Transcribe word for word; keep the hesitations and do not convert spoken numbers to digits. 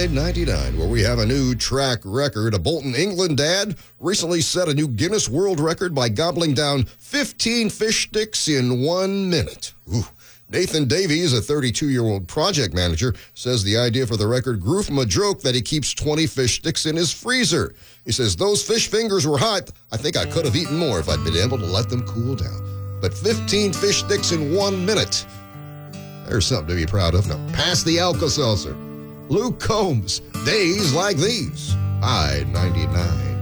I ninety-nine, where we have a new track record. A Bolton, England dad recently set a new Guinness World Record by gobbling down fifteen fish sticks in one minute. Ooh. Nathan Davies, a thirty-two-year-old project manager, says the idea for the record grew from a joke that he keeps twenty fish sticks in his freezer. He says, those fish fingers were hot. I think I could have eaten more if I'd been able to let them cool down. But fifteen fish sticks in one minute. There's something to be proud of. Now, pass the Alka-Seltzer. Luke Combs, Days Like These. I ninety-nine.